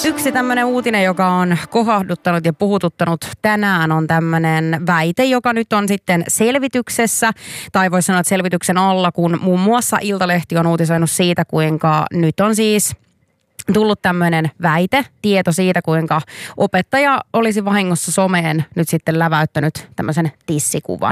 Yksi tämmöinen uutinen, joka on kohahduttanut ja puhututtanut tänään, on tämmöinen väite, joka nyt on sitten selvityksessä. Tai voisi sanoa, että selvityksen alla, kun muun muassa Iltalehti on uutisoinut siitä, kuinka nyt on siis tullut tämmöinen väite, tieto siitä, kuinka opettaja olisi vahingossa someen nyt sitten läväyttänyt tämmöisen tissikuvan.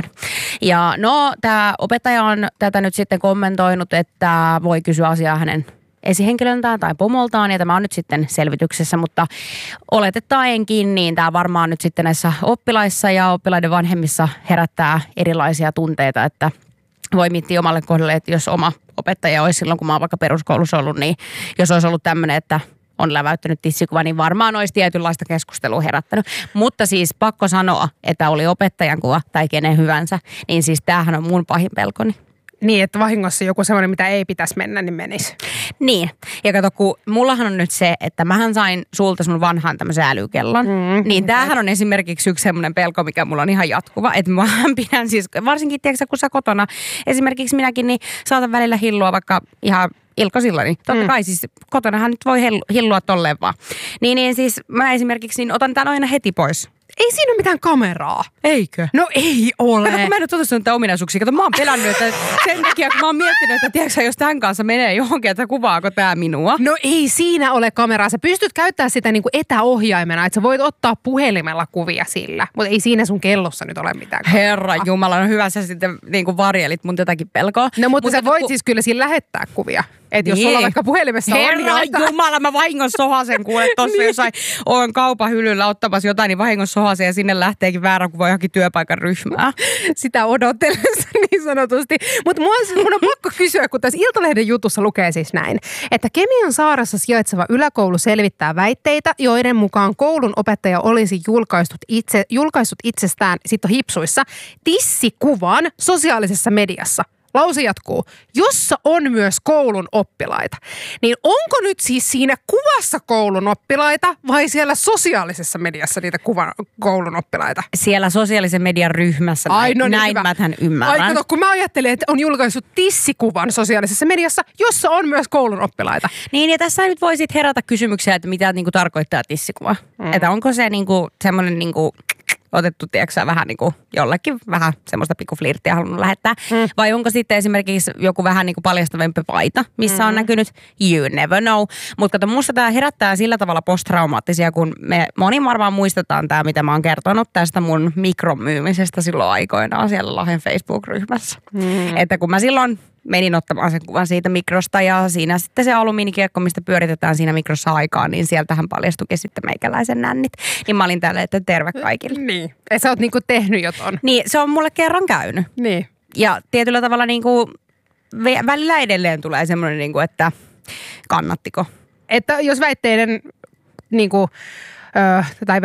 Ja no, tämä opettaja on tätä nyt sitten kommentoinut, että voi kysyä asiaa hänen esihenkilöltään tai pomoltaan, ja tämä on nyt sitten selvityksessä, mutta oletettaenkin, niin tämä varmaan nyt sitten näissä oppilaissa ja oppilaiden vanhemmissa herättää erilaisia tunteita, että voi miettiä omalle kohdalle, että jos oma opettaja olisi silloin, kun mä oon vaikka peruskoulussa ollut, niin jos olisi ollut tämmöinen, että on läväyttänyt tissikuva, niin varmaan olisi tietynlaista keskustelua herättänyt. Mutta siis pakko sanoa, että oli opettajan kuva tai kenen hyvänsä, niin siis tämähän on mun pahin pelkoni. Niin, että vahingossa joku semmoinen, mitä ei pitäisi mennä, niin menisi. Niin. Ja kato, kun mullahan on nyt se, että mähän sain sulta sun vanhaan tämmöisen älykellon. Niin tämähän on esimerkiksi yksi semmoinen pelko, mikä mulla on ihan jatkuva. Että mähän pidän siis, varsinkin tiedätkö, kun sä kotona, esimerkiksi minäkin, niin saatan välillä hillua vaikka ihan ilkosilla, niin totta kai siis kotonahan nyt voi hillua tolleen vaan. Niin siis mä esimerkiksi niin otan tämän aina heti pois. Ei siinä ole mitään kameraa. Eikö? No ei ole. Kato, kun mä en ole totestanut niitä ominaisuuksia. Kato, mä oon pelännyt, että sen takia, kun mä oon miettinyt, että tiedätkö, jos tämän kanssa menee johonkin, että kuvaako tää minua. No ei siinä ole kameraa. Sä pystyt käyttämään sitä niin kuin etäohjaimena, että sä voit ottaa puhelimella kuvia sillä. Mutta ei siinä sun kellossa nyt ole mitään kameraa. Herra Jumala, no hyvä sä sitten niin kuin varjelit mun jotakin pelkoa. No mutta sä voit siis kyllä siinä lähettää kuvia. Että jos sulla vaikka puhelimessa Herra Jumala, mä vahingossa sohasen, kuule tossa niin. jossain oon kaupan hyllyllä ottamassa jotain, niin vahingossa sohasen ja sinne lähteekin väärä kuva johonkin työpaikan ryhmään. Sitä odotellessa niin sanotusti. Mutta mun on pakko kysyä, kun tässä Iltalehden jutussa lukee siis näin, että Kemion saaressa sijaitseva yläkoulu selvittää väitteitä, joiden mukaan koulun opettaja olisi julkaissut itsestään, sitten hipsuissa, tissikuvan sosiaalisessa mediassa. Lause jatkuu, jossa on myös koulun oppilaita. Niin onko nyt siis siinä kuvassa koulun oppilaita vai siellä sosiaalisessa mediassa niitä koulun oppilaita? Siellä sosiaalisen median ryhmässä. Näin mä tämän ymmärrän. Ai kato, kun mä ajattelin, että on julkaissut tissikuvan sosiaalisessa mediassa, jossa on myös koulun oppilaita. Niin, ja tässä nyt voi sitten herätä kysymyksiä, että mitä niinku tarkoittaa tissikuva. Että onko se niinku semmoinen niinku otettu, tiedätkö vähän niin kuin jollekin vähän semmoista pikkuflirttiä halunnut lähettää. Vai onko sitten esimerkiksi joku vähän niin kuin paljastavempi paita, missä on näkynyt you never know. Mutta kato, musta tämä herättää sillä tavalla posttraumaattisia, kun me moni varmaan muistetaan tämä, mitä mä oon kertonut tästä mun mikromyymisestä silloin aikoinaan siellä Lahden Facebook-ryhmässä. Että kun mä silloin menin ottamaan sen kuvan siitä mikrosta ja siinä sitten se alumiinikiekko, mistä pyöritetään siinä mikrossa aikaa, niin sieltähän paljastuikin sitten meikäläisen nännit. Niin mä olin täällä, että terve kaikille. Niin. Et sä oot niinku tehnyt jotain. Niin, se on mulle kerran käynyt. Niin. Ja tietyllä tavalla niinku välillä edelleen tulee semmoinen niinku, että kannattiko. Että jos väitteiden niinku, tai